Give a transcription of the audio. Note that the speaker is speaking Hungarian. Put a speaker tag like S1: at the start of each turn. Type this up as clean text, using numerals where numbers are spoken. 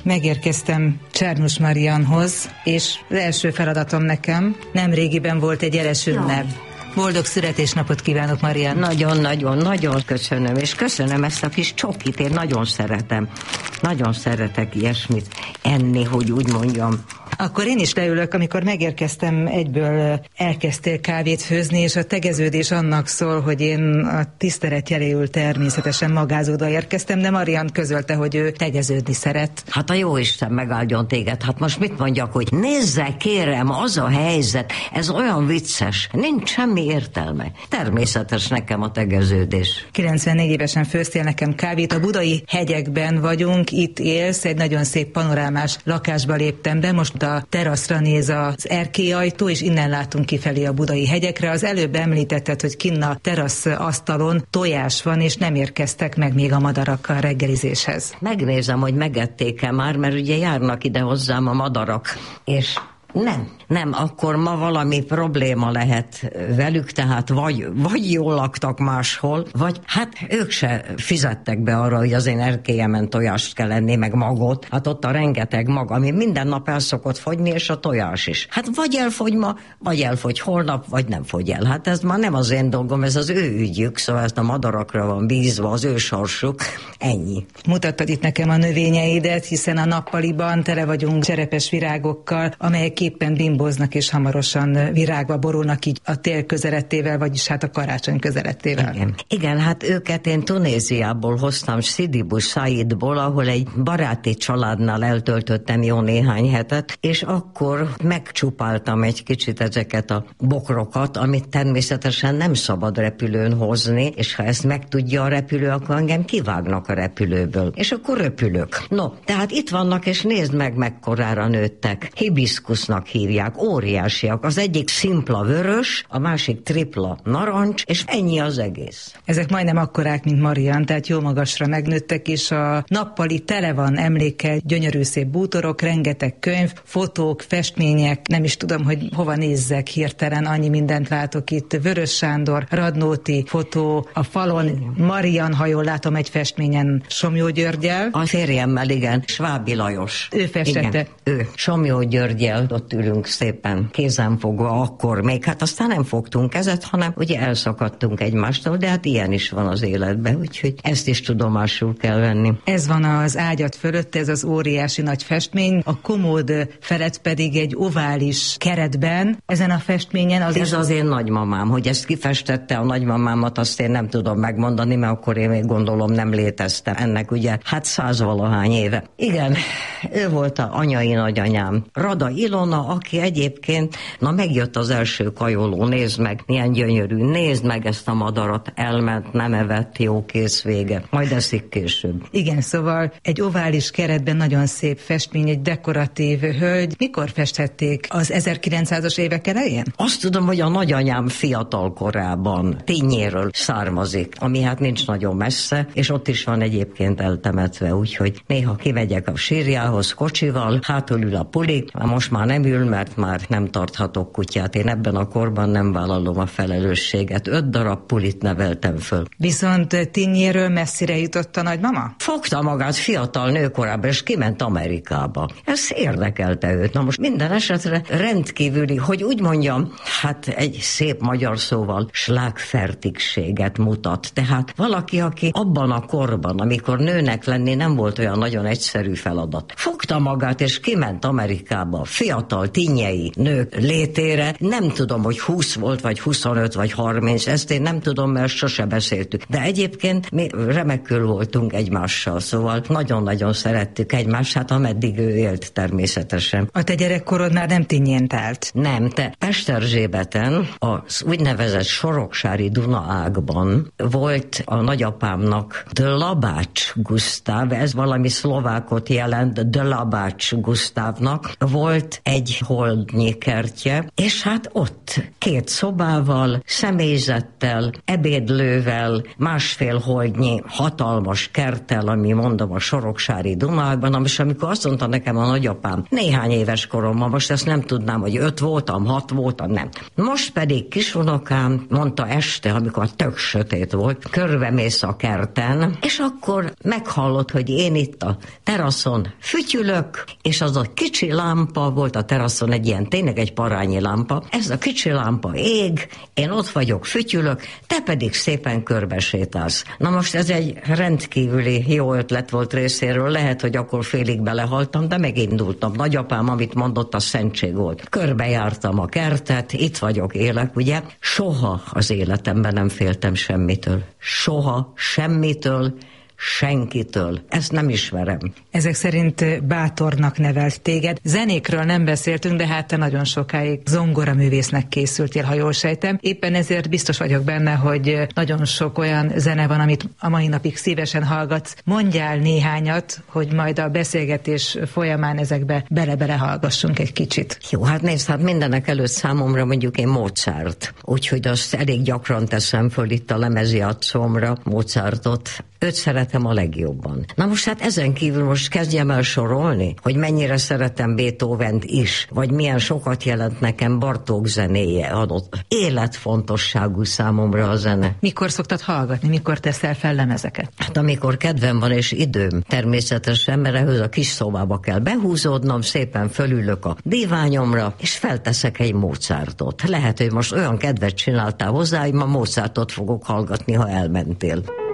S1: Megérkeztem Csernus Marianhoz, és az első feladatom nekem nemrégiben volt egy jeles ünnep. Boldog születésnapot kívánok, Marian!
S2: Nagyon köszönöm, és köszönöm ezt a kis csokit, én nagyon szeretem. Nagyon szeretek ilyesmit enni, hogy úgy mondjam.
S1: Akkor én is leülök, amikor megérkeztem, egyből elkezdtél kávét főzni, és a tegeződés annak szól, hogy én a tisztelet jeléül természetesen magázódva érkeztem, de Marian közölte, hogy ő tegeződni szeret.
S2: Hát a jóisten megáldjon téged, hát most mit mondjak, hogy nézze kérem, az a helyzet, ez olyan vicces, nincs semmi értelme. Természetes nekem a tegeződés.
S1: 94 évesen főztél nekem kávét, a budai hegyekben vagyunk, itt élsz, egy nagyon szép panorámás lakásba léptem be, most a teraszra néz az erkélyajtó, és innen látunk kifelé a budai hegyekre. Az előbb említetted, hogy kinn a terasz asztalon tojás van, és nem érkeztek meg még a madarak a reggelizéshez.
S2: Megnézem, hogy megették-e már, mert ugye járnak ide hozzám a madarak, és nem, akkor ma valami probléma lehet velük, tehát vagy jól laktak máshol, vagy hát ők se fizettek be arra, hogy az én erkélyemen tojást kell enni, meg magot. Hát ott a rengeteg mag, ami minden nap el szokott fogyni, és a tojás is. Hát vagy elfogy ma, vagy elfogy holnap, vagy nem fogy el. Hát ez már nem az én dolgom, ez az ő ügyük, szóval ezt a madarakra van bízva, az ő sorsuk, ennyi.
S1: Mutattad itt nekem a növényeidet, hiszen a nappaliban tele vagyunk cserepes virágokkal, amelyek éppen bimbóznak és hamarosan virágba borulnak így a tél közelettével, vagyis hát a karácsony közelettével.
S2: Igen, hát őket én Tunéziából hoztam, Sidi Bou Saidból, ahol egy baráti családnál eltöltöttem jó néhány hetet, és akkor megcsupáltam egy kicsit ezeket a bokrokat, amit természetesen nem szabad repülőn hozni, és ha ezt megtudja a repülő, akkor engem kivágnak a repülőből, és akkor röpülök. No, tehát itt vannak, és nézd meg, mekkorára nőttek. Hibiszkusznak hívják, óriásiak. Az egyik szimpla vörös, a másik tripla narancs, és ennyi az egész.
S1: Ezek majdnem akkorák, mint Marian, tehát jó magasra megnőttek, és a nappali tele van emlékkel, gyönyörű szép bútorok, rengeteg könyv, fotók, festmények, nem is tudom, hogy hova nézzek hirtelen, annyi mindent látok itt. Vörös Sándor, Radnóti fotó, a falon Marian, ha jól látom, egy festményen Somlyó Györgyel.
S2: A férjemmel, igen, Svábi Lajos.
S1: Ő festette.
S2: Igen, ő. Somlyó Györgyel, ott ülünk szépen kézenfogva akkor még, hát aztán nem fogtunk kezet, hanem ugye elszakadtunk egymástól, de hát ilyen is van az életben, úgyhogy ezt is tudomásul kell venni.
S1: Ez van az ágyat fölött, ez az óriási nagy festmény, a komód felett pedig egy ovális keretben, ezen a festményen az...
S2: Ez az én nagymamám, hogy ezt kifestette a nagymamámat, azt én nem tudom megmondani, mert akkor én még gondolom nem léteztem. Ennek ugye hát 100-valahány éve. Igen, ő volt a anyai nagyanyám. Rada Ilona, aki egyébként, na megjött az első kajoló, nézd meg, milyen gyönyörű, nézd meg ezt a madarat, elment, nem evett, jó, kész, vége. Majd eszik később.
S1: Igen, szóval egy ovális keretben nagyon szép festmény, egy dekoratív hölgy. Mikor festhették? Az 1900-as évek elején?
S2: Azt tudom, hogy a nagyanyám fiatal korában Tinnyéről származik, ami hát nincs nagyon messze, és ott is van egyébként eltemetve, úgyhogy néha kimegyek a sírjához kocsival, hátul ül a puli, most már nem ül, mert már nem tarthatok kutyát. Én ebben a korban nem vállalom a felelősséget. 5 darab pulit neveltem föl.
S1: Viszont Tinnyéről messzire jutott a nagymama?
S2: Fogta magát fiatal nőkorában, és kiment Amerikába. Ez érdekelte őt. Na most minden esetre rendkívüli, hogy úgy mondjam, hát egy szép magyar szóval slágfertigséget mutat. Tehát valaki, aki abban a korban, amikor nőnek lenni nem volt olyan nagyon egyszerű feladat. Fogta magát, és kiment Amerikába. Fiatal tinnyei nők létére, nem tudom, hogy 20 volt, vagy 25, vagy 30, ezt én nem tudom, mert sose beszéltük. De egyébként mi remekül voltunk egymással, szóval nagyon-nagyon szerettük egymást, hát ameddig ő élt természetesen.
S1: A te gyerekkorod már nem tinnyén telt?
S2: Nem, te Eszterzsébeten, az úgynevezett Soroksári Duna ágban volt a nagyapámnak Dlabács Gusztáv, ez valami szlovákot jelent, Dlabács Gusztávnak volt egy holdnyi kertje, és hát ott 2 szobával, személyzettel, ebédlővel, 1,5 holdnyi hatalmas kerttel, ami mondom a Soroksári Dunákban, és amikor azt mondta nekem a nagyapám, néhány éves koromban, most ezt nem tudnám, hogy 5 voltam, 6 voltam, nem. Most pedig kisunokám mondta este, amikor tök sötét volt, körbemész a kerten, és akkor meghallott, hogy én itt a teraszon fütyülök, és az a kicsi lámpa volt a teraszon, egy ilyen, tényleg egy parányi lámpa, ez a kicsi lámpa ég, én ott vagyok, fütyülök, te pedig szépen körbesétálsz. Na most ez egy rendkívüli jó ötlet volt részéről, lehet, hogy akkor félig belehaltam, de megindultam. Nagyapám, amit mondott, a szentség volt. Körbejártam a kertet, itt vagyok, élek, ugye? Soha az életemben nem féltem semmitől. Soha, semmitől, senkitől. Ezt nem ismerem.
S1: Ezek szerint bátornak nevelt téged. Zenékről nem beszéltünk, de hát te nagyon sokáig zongoraművésznek készültél, ha jól sejtem. Éppen ezért biztos vagyok benne, hogy nagyon sok olyan zene van, amit a mai napig szívesen hallgatsz. Mondjál néhányat, hogy majd a beszélgetés folyamán ezekbe bele-bele hallgassunk egy kicsit.
S2: Jó, hát nézd, hát mindenek előtt számomra mondjuk én Mozart. Úgyhogy azt elég gyakran teszem föl itt a lemezjátszómra, Mozartot. Őt szeretem a legjobban. Na most hát ezen kívül most kezdjem el sorolni, hogy mennyire szeretem Beethovent is, vagy milyen sokat jelent nekem Bartók zenéje adott. Életfontosságú számomra a zene.
S1: Mikor szoktad hallgatni, mikor teszel fel lemezeket?
S2: Hát amikor kedvem van és időm, természetesen, mert ehhez a kis szobába kell behúzódnom, szépen fölülök a díványomra, és felteszek egy Mozartot. Lehet, hogy most olyan kedvet csináltál hozzá, hogy ma Mozartot fogok hallgatni, ha elmentél.